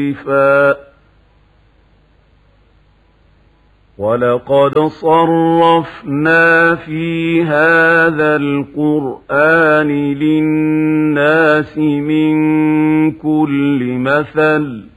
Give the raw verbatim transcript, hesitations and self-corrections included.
وَلَقَدْ صَرَّفْنَا فِي هَذَا الْقُرْآنِ لِلنَّاسِ مِنْ كُلِّ مَثَلٍ